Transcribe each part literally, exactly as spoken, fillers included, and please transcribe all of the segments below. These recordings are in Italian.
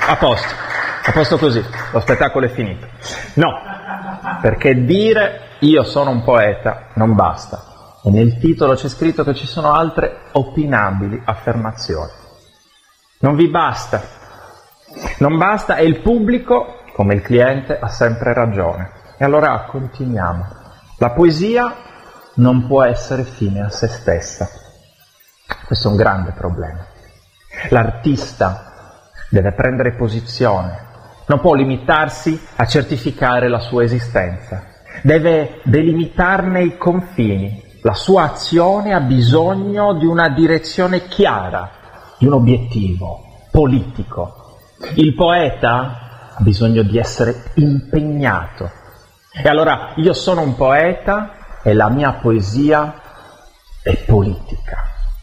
A posto, a posto così, lo spettacolo è finito. No, perché dire io sono un poeta non basta. E nel titolo c'è scritto che ci sono altre opinabili affermazioni. Non vi basta. Non basta e il pubblico, come il cliente, ha sempre ragione. E allora continuiamo. La poesia non può essere fine a se stessa. Questo è un grande problema. L'artista deve prendere posizione, non può limitarsi a certificare la sua esistenza, deve delimitarne i confini. La sua azione ha bisogno di una direzione chiara, di un obiettivo politico. Il poeta ha bisogno di essere impegnato. E allora io sono un poeta e la mia poesia è politica.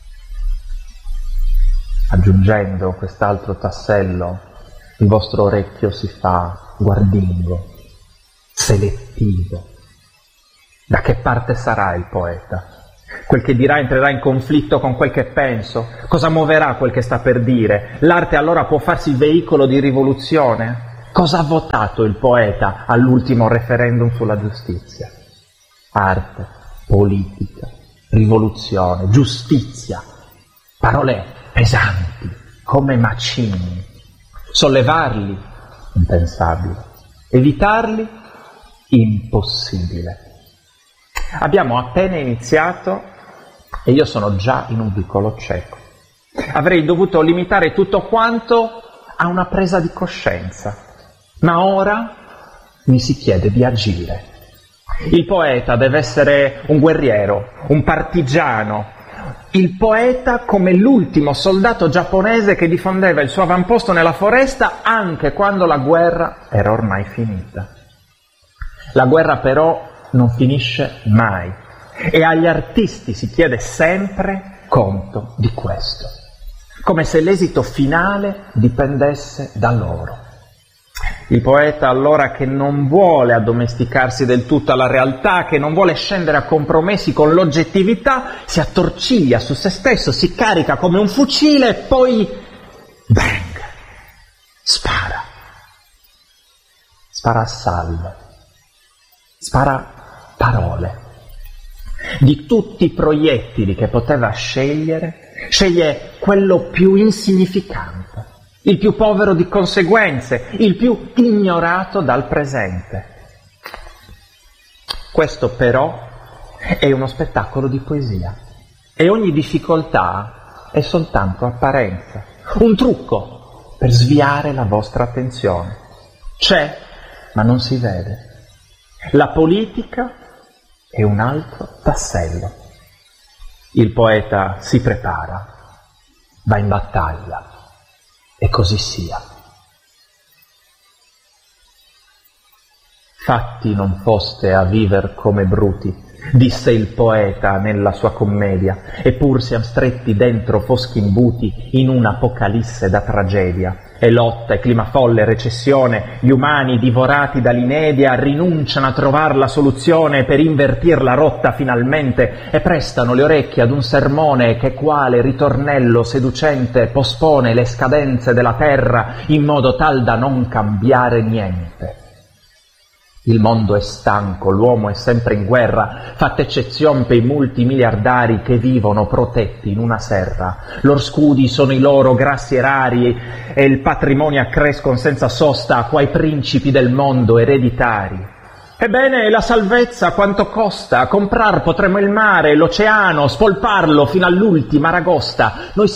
Aggiungendo quest'altro tassello, il vostro orecchio si fa guardingo, selettivo. Da che parte sarà il poeta? Quel che dirà entrerà in conflitto con quel che penso? Cosa muoverà quel che sta per dire? L'arte allora può farsi veicolo di rivoluzione? Cosa ha votato il poeta all'ultimo referendum sulla giustizia? Arte, politica, rivoluzione, giustizia, parole pesanti, come macigni. Sollevarli? Impensabile. Evitarli? Impossibile. Abbiamo appena iniziato e io sono già in un vicolo cieco. Avrei dovuto limitare tutto quanto a una presa di coscienza, ma ora mi si chiede di agire. Il poeta deve essere un guerriero, un partigiano. Il poeta come l'ultimo soldato giapponese che difendeva il suo avamposto nella foresta anche quando la guerra era ormai finita. La guerra però non finisce mai e agli artisti si chiede sempre conto di questo, come se l'esito finale dipendesse da loro. Il poeta allora che non vuole addomesticarsi del tutto alla realtà, che non vuole scendere a compromessi con l'oggettività, si attorciglia su se stesso, si carica come un fucile e poi bang, spara. Spara a salve, spara parole. Di tutti i proiettili che poteva scegliere, sceglie quello più insignificante, il più povero di conseguenze, il più ignorato dal presente. Questo però è uno spettacolo di poesia e ogni difficoltà è soltanto apparenza, un trucco per sviare la vostra attenzione. C'è, ma non si vede. La politica è un altro tassello. Il poeta si prepara, va in battaglia. E così sia. Fatti non foste a viver come bruti, disse il poeta nella sua commedia, eppur siam stretti dentro foschi imbuti in un'apocalisse da tragedia. E lotta, e clima folle, recessione, gli umani divorati dall'inedia rinunciano a trovar la soluzione per invertir la rotta finalmente e prestano le orecchie ad un sermone che quale ritornello seducente pospone le scadenze della terra in modo tal da non cambiare niente. Il mondo è stanco, l'uomo è sempre in guerra, fatta eccezione per i multimiliardari che vivono protetti in una serra. Lor scudi sono i loro grassi erari e il patrimonio accrescono senza sosta quai principi del mondo ereditari. Ebbene, la salvezza quanto costa? Comprar potremo il mare, l'oceano, spolparlo fino all'ultima ragosta. Noi